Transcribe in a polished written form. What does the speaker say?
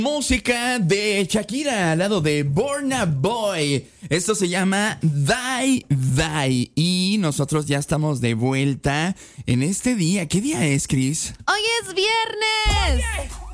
Música de Shakira al lado de Burna Boy. Esto se llama Die Die. Y nosotros ya estamos de vuelta en este día. ¿Qué día es, Chris? ¡Hoy es viernes!